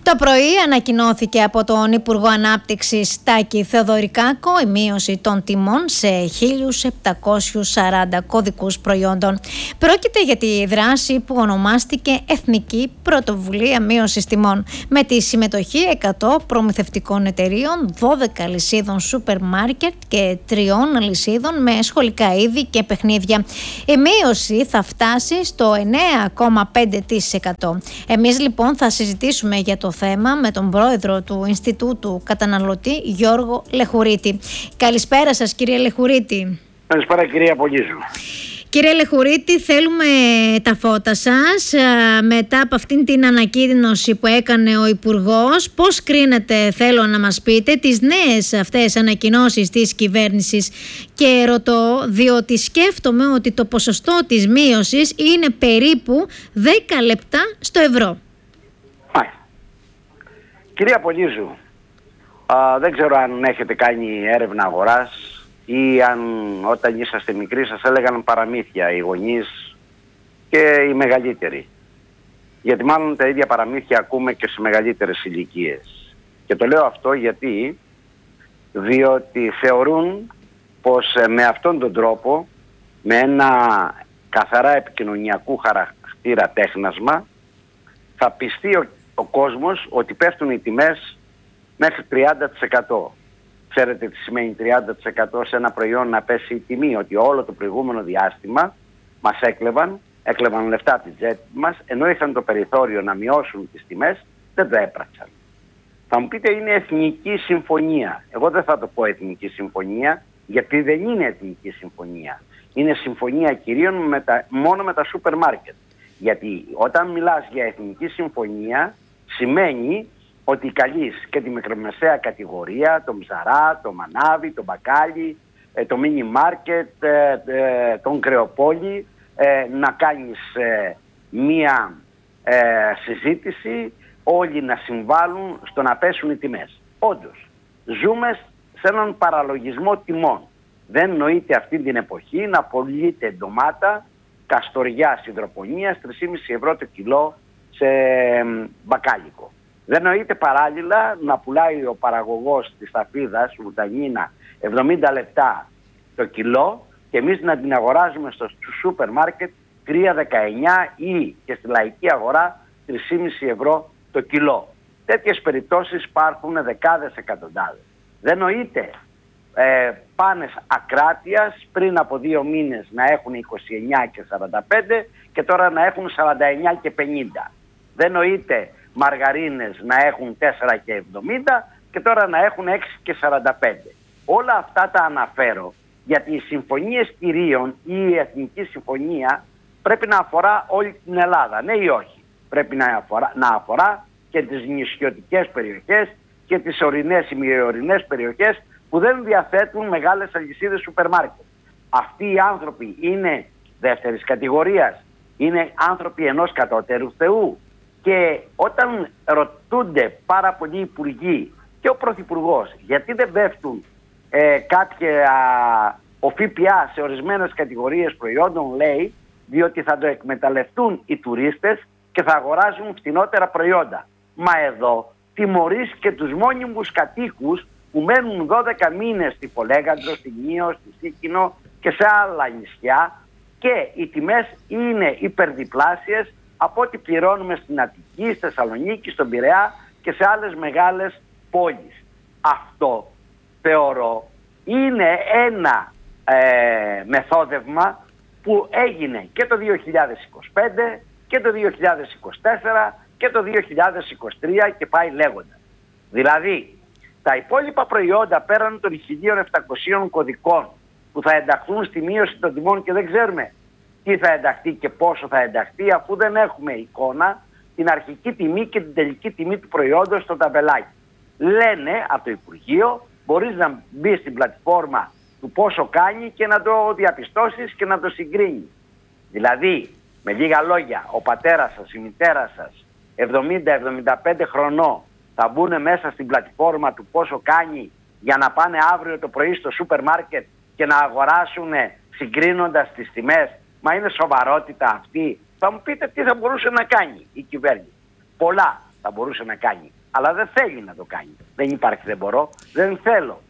Το πρωί ανακοινώθηκε από τον Υπουργό Ανάπτυξης Τάκη Θεοδωρικάκο η μείωση των τιμών σε 1.740 κωδικούς προϊόντων. Πρόκειται για τη δράση που ονομάστηκε Εθνική Πρωτοβουλία Μείωσης Τιμών, με τη συμμετοχή 100 προμηθευτικών εταιρείων, 12 λυσίδων σούπερ μάρκετ και 3 λυσίδων με σχολικά είδη και παιχνίδια. Η μείωση θα φτάσει στο 9,5%. Εμείς λοιπόν θα συζητήσουμε για το θέμα με τον πρόεδρο του Ινστιτούτου Καταναλωτή, Γιώργο Λεχουρίτη. Καλησπέρα σας, κύριε Λεχουρίτη. Καλησπέρα, κυρία Πολύζου. Κύριε Λεχουρίτη, θέλουμε τα φώτα σας μετά από αυτήν την ανακοίνωση που έκανε ο Υπουργός. Πώς κρίνετε, θέλω να μας πείτε, τις νέες αυτές ανακοινώσεις της κυβέρνησης? Και ρωτώ διότι σκέφτομαι ότι το ποσοστό της μείωσης είναι περίπου 10 λεπτά στο ευρώ. Κυρία Πολύζου, δεν ξέρω αν έχετε κάνει έρευνα αγοράς ή αν όταν είσαστε μικροί σας έλεγαν παραμύθια οι γονείς και οι μεγαλύτεροι. Γιατί μάλλον τα ίδια παραμύθια ακούμε και σε μεγαλύτερες ηλικίες. Και το λέω αυτό διότι θεωρούν πως με αυτόν τον τρόπο, με ένα καθαρά επικοινωνιακού χαρακτήρα τέχνασμα, θα πιστεί ο κόσμος ότι πέφτουν οι τιμές μέχρι 30%. Ξέρετε τι σημαίνει 30% σε ένα προϊόν να πέσει η τιμή? Ότι όλο το προηγούμενο διάστημα μας έκλεβαν λεφτά από την τσέπη μας, ενώ είχαν το περιθώριο να μειώσουν τις τιμές, δεν το έπραξαν. Θα μου πείτε, είναι εθνική συμφωνία. Εγώ δεν θα το πω εθνική συμφωνία, γιατί δεν είναι εθνική συμφωνία. Είναι συμφωνία κυρίων μόνο με τα σούπερ μάρκετ. Γιατί όταν μιλάς για εθνική συμφωνία, σημαίνει ότι καλείς και τη μικρομεσαία κατηγορία, το ψαρά, το μανάβι, το μπακάλι, το μίνι μάρκετ, τον κρεοπόλη, να κάνεις μία συζήτηση, όλοι να συμβάλλουν στο να πέσουν οι τιμές. Όντως, ζούμε σε έναν παραλογισμό τιμών. Δεν νοείται αυτή την εποχή να πωλείται ντομάτα καστοριά υδροπονίας 3,5 ευρώ το κιλό σε μπακάλικο. Δεν νοείται παράλληλα να πουλάει ο παραγωγός της ταφίδας, Βουτανίνα, 70 λεπτά το κιλό και εμείς να την αγοράζουμε στο σούπερ μάρκετ 3,19 ή και στη λαϊκή αγορά 3,5 ευρώ το κιλό. Τέτοιες περιπτώσεις υπάρχουν δεκάδες εκατοντάδες. Δεν νοείται πάνες ακράτειας πριν από 2 μήνες να έχουν 29 και 45 και τώρα να έχουν 49 και 50. Δεν νοείται μαργαρίνες να έχουν 4 και 70 και τώρα να έχουν 6 και 45. Όλα αυτά τα αναφέρω γιατί οι συμφωνίες κυρίων ή η Εθνική Συμφωνία πρέπει να αφορά όλη την Ελλάδα, ναι ή όχι? Πρέπει να αφορά και τις νησιωτικές περιοχές και τις ορεινές ημιορεινές περιοχές που δεν διαθέτουν μεγάλες αλυσίδες σούπερ μάρκετ. Αυτοί οι άνθρωποι είναι δεύτερης κατηγορίας, είναι άνθρωποι ενός κατώτερου θεού. Και όταν ρωτούνται πάρα πολλοί υπουργοί και ο Πρωθυπουργός γιατί δεν πέφτουν ο ΦΠΑ σε ορισμένες κατηγορίες προϊόντων, λέει διότι θα το εκμεταλλευτούν οι τουρίστες και θα αγοράζουν φτηνότερα προϊόντα. Μα εδώ τιμωρείς και τους μόνιμους κατοίκους που μένουν 12 μήνες στη Φολέγαντρο, στη Νίο, στη Σίκινο και σε άλλα νησιά και οι τιμές είναι υπερδιπλάσιες από ό,τι πληρώνουμε στην Αττική, στη Θεσσαλονίκη, στον Πειραιά και σε άλλες μεγάλες πόλεις. Αυτό θεωρώ είναι ένα μεθόδευμα που έγινε και το 2025 και το 2024 και το 2023 και πάει λέγοντας. Δηλαδή, τα υπόλοιπα προϊόντα πέραν των 1.700 κωδικών που θα ενταχθούν στη μείωση των τιμών και δεν ξέρουμε τι θα ενταχθεί και πόσο θα ενταχθεί αφού δεν έχουμε εικόνα την αρχική τιμή και την τελική τιμή του προϊόντος στο ταμπελάκι. Λένε από το Υπουργείο μπορείς να μπει στην πλατφόρμα του πόσο κάνει και να το διαπιστώσεις και να το συγκρίνεις. Δηλαδή, με λίγα λόγια, ο πατέρας σας, η μητέρα σας, 70-75 χρονών, θα μπουν μέσα στην πλατφόρμα του πόσο κάνει για να πάνε αύριο το πρωί στο σούπερ μάρκετ και να αγοράσουν συγκρίνοντας τις τιμές. Μα είναι σοβαρότητα αυτή? Θα μου πείτε τι θα μπορούσε να κάνει η κυβέρνηση. Πολλά θα μπορούσε να κάνει. αλλά δεν θέλει να το κάνει. Δεν υπάρχει, δεν μπορώ, δεν θέλω.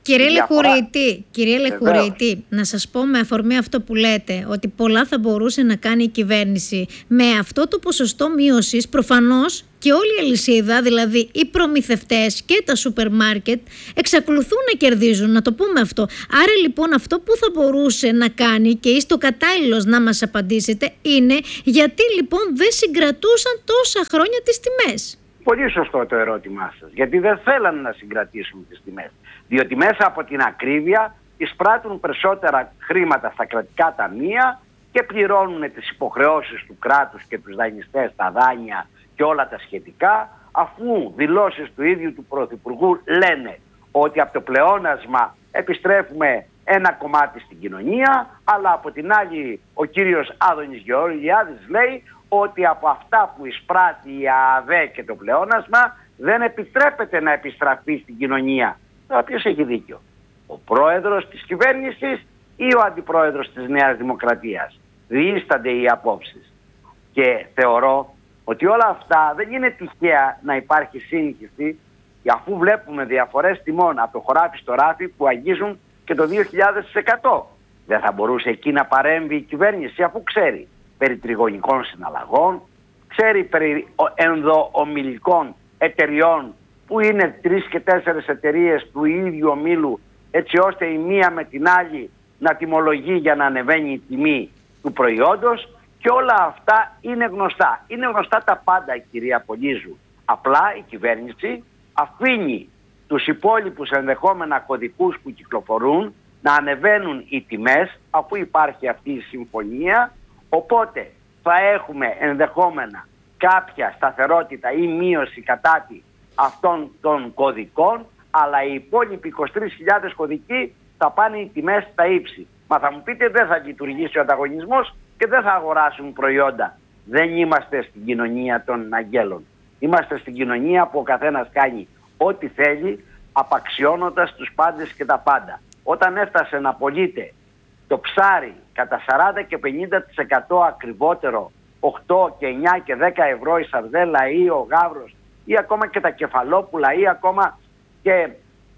Κύριε Λεχουρίτη, να σας πω με αφορμή αυτό που λέτε, ότι πολλά θα μπορούσε να κάνει η κυβέρνηση. Με αυτό το ποσοστό μείωσης, προφανώς και όλη η αλυσίδα, δηλαδή οι προμηθευτές και τα σούπερ μάρκετ, εξακολουθούν να κερδίζουν, να το πούμε αυτό. Άρα λοιπόν αυτό που θα μπορούσε να κάνει, και είστε ο κατάλληλος να μας απαντήσετε, είναι γιατί λοιπόν δεν συγκρατούσαν τόσα χρόνια τις τιμές. Πολύ σωστό το ερώτημά σας. Γιατί δεν θέλανε να συγκρατήσουν τις τιμές. Διότι μέσα από την ακρίβεια εισπράττουν περισσότερα χρήματα στα κρατικά ταμεία και πληρώνουν τις υποχρεώσεις του κράτους και τους δανειστές, τα δάνεια και όλα τα σχετικά, αφού δηλώσεις του ίδιου του Πρωθυπουργού λένε ότι από το πλεόνασμα επιστρέφουμε ένα κομμάτι στην κοινωνία, αλλά από την άλλη ο κύριος Άδωνης Γεωργιάδης λέει ότι από αυτά που εισπράττει η ΑΑΔ και το πλεόνασμα δεν επιτρέπεται να επιστραφεί στην κοινωνία. Τώρα ποιος έχει δίκιο, ο πρόεδρος της κυβέρνησης ή ο αντιπρόεδρος της Νέας Δημοκρατίας? Διείστανται οι απόψεις. Και θεωρώ ότι όλα αυτά δεν είναι τυχαία να υπάρχει σύγχυση, αφού βλέπουμε διαφορές τιμών από το χωράφι στο ράφι που αγγίζουν και το 2000%. Δεν θα μπορούσε εκεί να παρέμβει η κυβέρνηση, αφού ξέρει περί τριγωνικών συναλλαγών, ξέρει περί ενδοομιλικών εταιριών που είναι 3 και 4 εταιρείες του ίδιου ομίλου, έτσι ώστε η μία με την άλλη να τιμολογεί για να ανεβαίνει η τιμή του προϊόντος, και όλα αυτά είναι γνωστά. Είναι γνωστά τα πάντα, κυρία Πολύζου. Απλά η κυβέρνηση αφήνει τους υπόλοιπους ενδεχόμενα κωδικούς που κυκλοφορούν να ανεβαίνουν οι τιμές, αφού υπάρχει αυτή η συμφωνία. Οπότε θα έχουμε ενδεχόμενα κάποια σταθερότητα ή μείωση κατά τη αυτών των κωδικών, αλλά οι υπόλοιποι 23.000 κωδικοί θα πάνε οι τιμές στα ύψη. Μα θα μου πείτε, δεν θα λειτουργήσει ο ανταγωνισμός και δεν θα αγοράσουν προϊόντα. Δεν είμαστε στην κοινωνία των αγγέλων. Είμαστε στην κοινωνία που ο καθένας κάνει ό,τι θέλει, απαξιώνοντας τους πάντες και τα πάντα. Όταν έφτασε να πωλείται το ψάρι κατά 40 και 50% ακριβότερο, 8 και 9 και 10 ευρώ η σαρδέλα ή ο γάβρος, ή ακόμα και τα κεφαλόπουλα, ή ακόμα και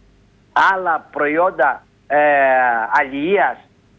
άλλα προϊόντα αλληλείας,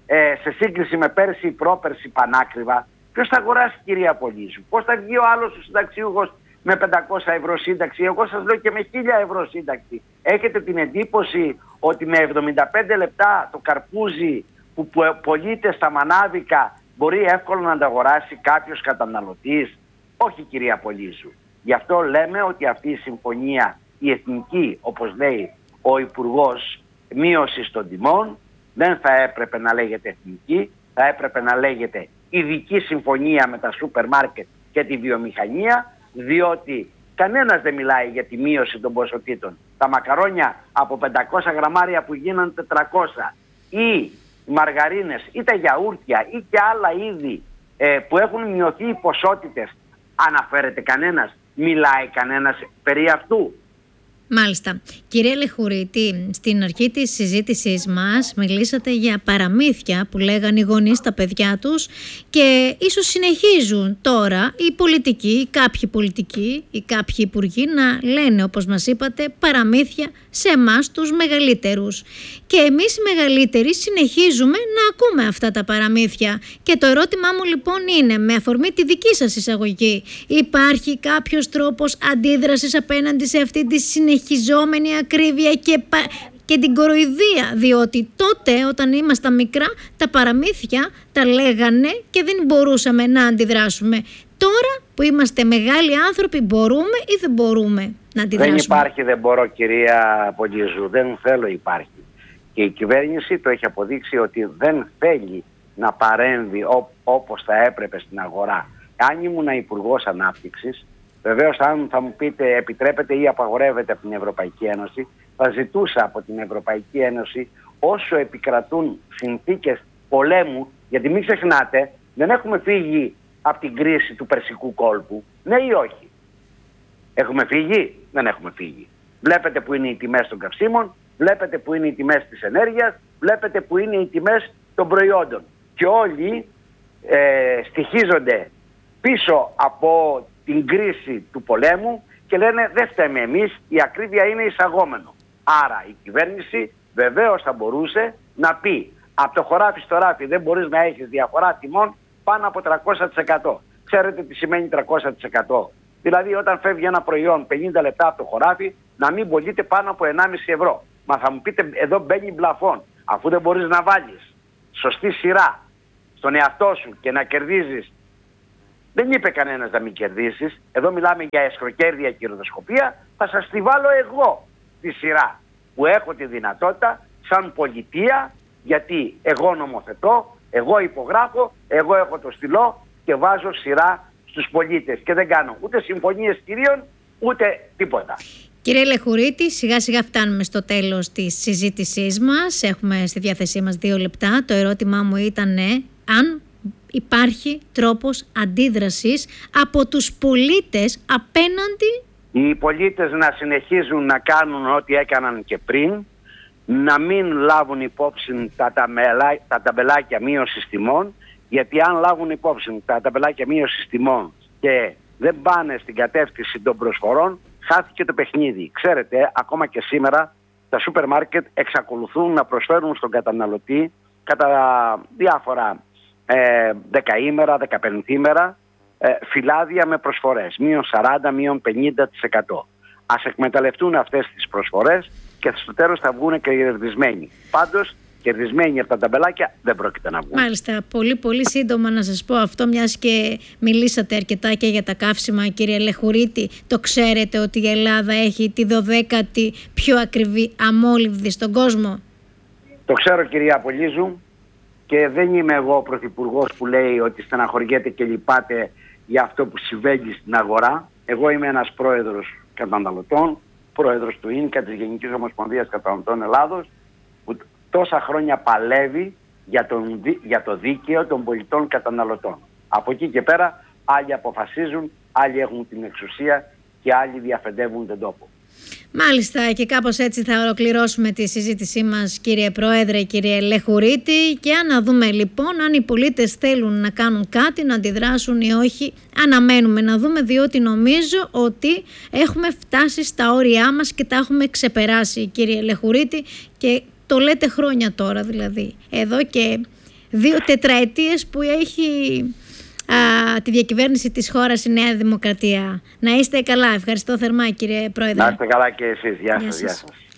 σε σύγκριση με πέρσι ή πρόπερσι πανάκριβα, ποιος θα αγοράσει, κυρία Πολύζου? Πώς θα βγει ο άλλος ο συνταξιούχος με 500 ευρώ σύνταξη? Εγώ σας λέω και με 1000 ευρώ σύνταξη. Έχετε την εντύπωση ότι με 75 λεπτά το καρπούζι που πωλείται στα μανάβικα μπορεί εύκολα να ανταγοράσει κάποιος καταναλωτής? Όχι, κυρία Πολύζου. Γι' αυτό λέμε ότι αυτή η συμφωνία, η εθνική, όπως λέει ο Υπουργός, μείωση των τιμών, δεν θα έπρεπε να λέγεται εθνική, θα έπρεπε να λέγεται ειδική συμφωνία με τα σούπερ μάρκετ και τη βιομηχανία, διότι κανένας δεν μιλάει για τη μείωση των ποσοτήτων. Τα μακαρόνια από 500 γραμμάρια που γίνανε 400, ή οι μαργαρίνες ή τα γιαούρτια ή και άλλα είδη που έχουν μειωθεί οι ποσότητες, αναφέρεται κανένας, μιλάει κανένας περί αυτού? Μάλιστα. Κύριε Λεχουρίτη, στην αρχή της συζήτησής μας μιλήσατε για παραμύθια που λέγαν οι γονείς στα παιδιά τους και ίσως συνεχίζουν τώρα οι πολιτικοί, κάποιοι πολιτικοί ή κάποιοι υπουργοί να λένε, όπως μας είπατε, παραμύθια σε εμάς τους μεγαλύτερους. Και εμείς οι μεγαλύτεροι συνεχίζουμε να ακούμε αυτά τα παραμύθια. Και το ερώτημά μου λοιπόν είναι, με αφορμή τη δική σας εισαγωγή, υπάρχει κάποιος τρόπος αντίδρασης απέναντι σε αυτή τη συνεχιζόμενη ακρίβεια και την κοροϊδία? Διότι τότε όταν ήμασταν μικρά τα παραμύθια τα λέγανε και δεν μπορούσαμε να αντιδράσουμε. Τώρα που είμαστε μεγάλοι άνθρωποι, μπορούμε ή δεν μπορούμε να αντιδράσουμε? Δεν υπάρχει, δεν μπορώ, κυρία Πολύζου, δεν θέλω, υπάρχει. Και η κυβέρνηση το έχει αποδείξει ότι δεν θέλει να παρέμβει όπως θα έπρεπε στην αγορά. Αν ήμουν Υπουργός Ανάπτυξης, βεβαίως, αν θα μου πείτε επιτρέπεται ή απαγορεύεται από την Ευρωπαϊκή Ένωση, θα ζητούσα από την Ευρωπαϊκή Ένωση, όσο επικρατούν συνθήκες πολέμου, γιατί μην ξεχνάτε, δεν έχουμε φύγει από την κρίση του Περσικού κόλπου, ναι ή όχι? Έχουμε φύγει? Δεν έχουμε φύγει. Βλέπετε που είναι οι τιμές των καυσίμων, βλέπετε που είναι οι τιμές της ενέργειας, βλέπετε που είναι οι τιμές των προϊόντων. Και όλοι στοιχίζονται πίσω από την κρίση του πολέμου και λένε δεν φταίμε εμείς, η ακρίβεια είναι εισαγόμενο. Άρα η κυβέρνηση βεβαίως θα μπορούσε να πει από το χωράφι στο ράφι δεν μπορείς να έχεις διαφορά τιμών πάνω από 300%. Ξέρετε τι σημαίνει 300%? Δηλαδή όταν φεύγει ένα προϊόν 50 λεπτά από το χωράφι να μην πωλείται πάνω από 1,5 ευρώ. Μα θα μου πείτε εδώ μπαίνει μπλαφών. Αφού δεν μπορείς να βάλεις σωστή σειρά στον εαυτό σου και να κερδίζεις. Δεν είπε κανένας να μην κερδίσεις. Εδώ μιλάμε για εσχροκέρδεια και κερδοσκοπία. Θα σας τη βάλω εγώ τη σειρά που έχω τη δυνατότητα σαν πολιτεία, γιατί εγώ νομοθετώ, εγώ υπογράφω, εγώ έχω το στυλό και βάζω σειρά στους πολίτες και δεν κάνω ούτε συμφωνίες κυρίων ούτε τίποτα. Κύριε Λεχουρίτη, σιγά σιγά φτάνουμε στο τέλος της συζήτησής μας. Έχουμε στη διάθεσή μας 2 λεπτά. Το ερώτημά μου ήταν αν υπάρχει τρόπος αντίδρασης από τους πολίτες απέναντι. Οι πολίτες να συνεχίζουν να κάνουν ό,τι έκαναν και πριν, να μην λάβουν υπόψη τα ταμπελάκια μείωσης τιμών, γιατί αν λάβουν υπόψη τα ταμπελάκια μείωσης τιμών και δεν πάνε στην κατεύθυνση των προσφορών, χάθηκε το παιχνίδι. Ξέρετε, ακόμα και σήμερα τα σούπερ μάρκετ εξακολουθούν να προσφέρουν στον καταναλωτή κατά διάφορα δεκαήμερα, 15ήμερα φυλάδια με προσφορές, μείον 40, μείον 50%. Ας εκμεταλλευτούν αυτές τις προσφορές και στο τέλος θα βγουν και κερδισμένοι. Πάντως, κερδισμένοι από τα ταμπελάκια δεν πρόκειται να βγουν. Μάλιστα, πολύ πολύ σύντομα να σας πω αυτό, μιας και μιλήσατε αρκετά και για τα καύσιμα, κύριε Λεχουρίτη. Το ξέρετε ότι η Ελλάδα έχει τη 12η πιο ακριβή αμόλυβδη στον κόσμο? Το ξέρω, κυρία Πολύζου, και δεν είμαι εγώ ο πρωθυπουργός που λέει ότι στεναχωριέται και λυπάται για αυτό που συμβαίνει στην αγορά. Εγώ είμαι ένας πρόεδρος καταναλωτών, πρόεδρος του ΙΝΚΑ, της Γενικής Ομοσπονδίας Καταναλωτών Ελλάδος, που τόσα χρόνια παλεύει για το δίκαιο των πολιτών καταναλωτών. Από εκεί και πέρα άλλοι αποφασίζουν, άλλοι έχουν την εξουσία και άλλοι διαφεντεύουν τον τόπο. Μάλιστα, και κάπως έτσι θα ολοκληρώσουμε τη συζήτησή μας, κύριε Πρόεδρε, κύριε Λεχουρίτη. Και να δούμε λοιπόν αν οι πολίτες θέλουν να κάνουν κάτι, να αντιδράσουν ή όχι. Αναμένουμε να δούμε, διότι νομίζω ότι έχουμε φτάσει στα όρια μας και τα έχουμε ξεπεράσει, κύριε Λεχουρίτη, και το λέτε χρόνια τώρα δηλαδή. Εδώ και 2 τετραετίες που έχει τη διακυβέρνηση της χώρας η Νέα Δημοκρατία. Να είστε καλά. Ευχαριστώ θερμά, κύριε Πρόεδρε. Να είστε καλά και εσείς. Γεια σας.